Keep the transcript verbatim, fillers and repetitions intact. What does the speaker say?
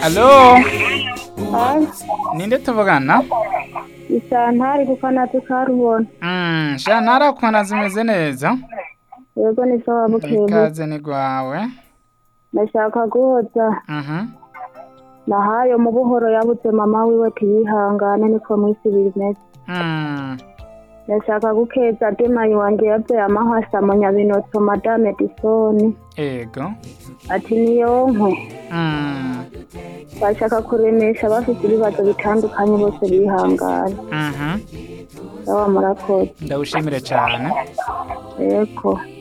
Alo, Ai, ninde tuvugana? isantari kukanatu karubona. Mm, Shantara ukona zimeze neza? Yego ni sawa bukeye. Ikaze ni gwawe. Ndashaka guhoza Mhm. nahayo mu buhoro yabuze mama wiwe tiyihangane niko mwisi bimeze. Mm. Ndashaka gukeza demayi wanje yavye amahwasa mu Nyabinoto Madame Disoni. Ego. Ati niyonko. Mm. Bashaka kuremesha bafite ibibazo bitandukanye bose bihangane. Mhm. Sawa murakoze. Ndawushimire cyane. Eko.